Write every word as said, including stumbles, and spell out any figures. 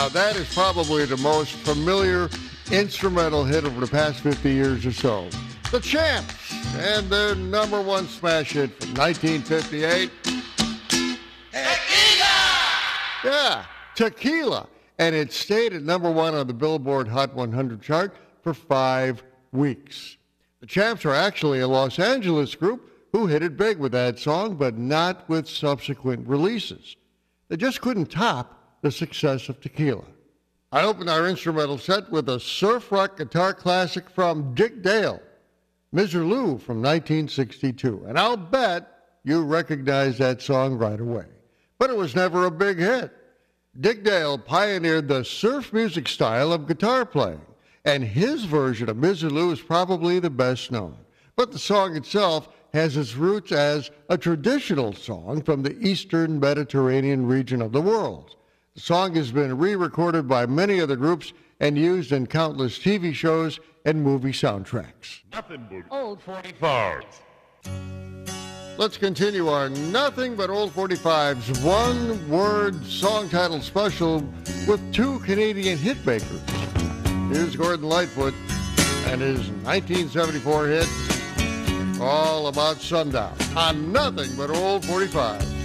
Now, that is probably the most familiar instrumental hit over the past fifty years or so. The Champs and their number one smash hit from nineteen fifty-eight. Tequila! Yeah, Tequila. And it stayed at number one on the Billboard Hot one hundred chart for five weeks. The Champs are actually a Los Angeles group who hit it big with that song, but not with subsequent releases. They just couldn't top the success of Tequila. I opened our instrumental set with a surf rock guitar classic from Dick Dale, Mister Lou from nineteen sixty-two. And I'll bet you recognize that song right away. But it was never a big hit. Dick Dale pioneered the surf music style of guitar playing, and his version of Mister Lou is probably the best known. But the song itself has its roots as a traditional song from the eastern Mediterranean region of the world. The song has been re-recorded by many other groups and used in countless T V shows and movie soundtracks. Nothing but old forty-fives. Let's continue our Nothing But Old forty-fives one-word song title special with two Canadian hitmakers. Here's Gordon Lightfoot and his nineteen seventy-four hit, All About Sundown, on Nothing But Old forty-five.